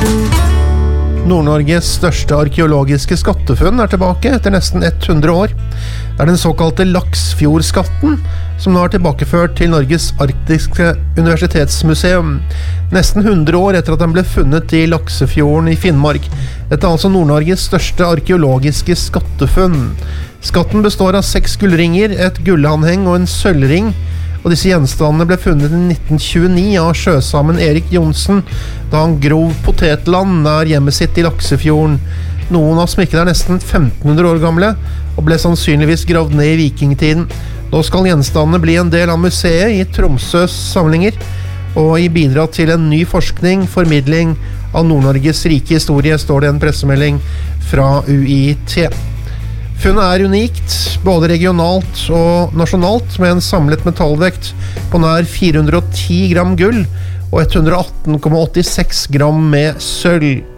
Nord-Norges største arkeologiske skattefunn tilbake etter nesten 100 år. Det den såkalte Laksfjordskatten, som nå tilbakeført til Norges Arktiske Universitetsmuseum. Nesten 100 år etter at den ble funnet i Laksefjorden i Finnmark. Dette altså Nord-Norges største arkeologiske skattefunn. Skatten består av 6 gullringer, et gullanheng og en sølvring. Og disse gjenstandene ble funnet i 1929 av sjøsamen Erik Johnsen, da han grov potetland nær hjemmet sitt i Laksefjorden. Noen av smykkene nesten 1500 år gamle, og ble sannsynligvis gravd ned i vikingtiden. Nå skal gjenstandene bli en del av museet i Tromsøs samlinger, og i bidra til en ny forskning, formidling av Nord-Norges rike historie, står det en pressemelding fra UiT. Funnet unikt, både regionalt og nasjonalt, med en samlet metallvekt på nær 410 gram gull og 118,86 gram med sølv.